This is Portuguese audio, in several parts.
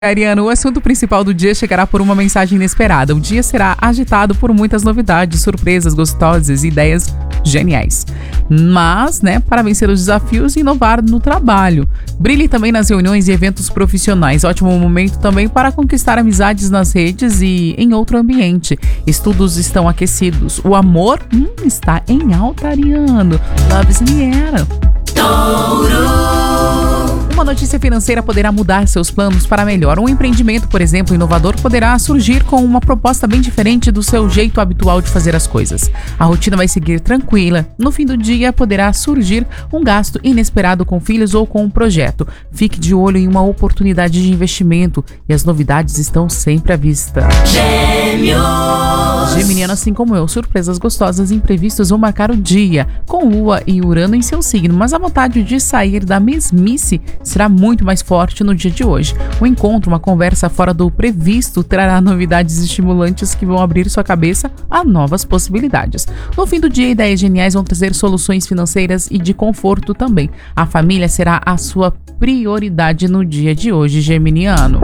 Ariano, o assunto principal do dia chegará por uma mensagem inesperada. O dia será agitado por muitas novidades, surpresas gostosas e ideias geniais. Mas, para vencer os desafios e inovar no trabalho. Brilhe também nas reuniões e eventos profissionais. Ótimo momento também para conquistar amizades nas redes e em outro ambiente. Estudos estão aquecidos. O amor está em alta, Ariano. Love's in the air. Uma notícia financeira poderá mudar seus planos para melhor. Um empreendimento, por exemplo, inovador, poderá surgir com uma proposta bem diferente do seu jeito habitual de fazer as coisas. A rotina vai seguir tranquila. No fim do dia, poderá surgir um gasto inesperado com filhos ou com um projeto. Fique de olho em uma oportunidade de investimento e as novidades estão sempre à vista. Geminiano, assim como eu, surpresas gostosas e imprevistos vão marcar o dia, com Lua e Urano em seu signo, mas a vontade de sair da mesmice será muito mais forte no dia de hoje. Um encontro, uma conversa fora do previsto trará novidades estimulantes que vão abrir sua cabeça a novas possibilidades. No fim do dia, ideias geniais vão trazer soluções financeiras e de conforto também. A família será a sua prioridade no dia de hoje, geminiano.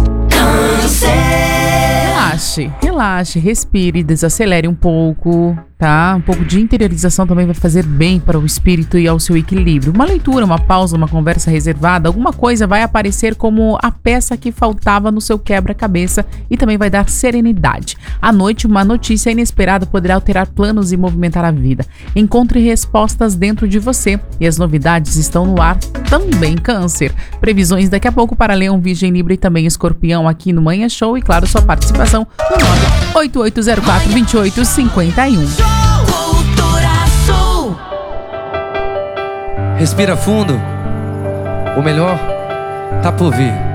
Relaxe, respire, desacelere um pouco, tá? Um pouco de interiorização também vai fazer bem para o espírito e ao seu equilíbrio. Uma leitura, uma pausa, uma conversa reservada, alguma coisa vai aparecer como a peça que faltava no seu quebra-cabeça e também vai dar serenidade. À noite, uma notícia inesperada poderá alterar planos e movimentar a vida. Encontre respostas dentro de você e as novidades estão no ar também, Câncer. Previsões daqui a pouco para Leão, Virgem, Libra e também Escorpião aqui no Manhã Show e, claro, sua participação no 988042851. Respira fundo, o melhor tá por vir.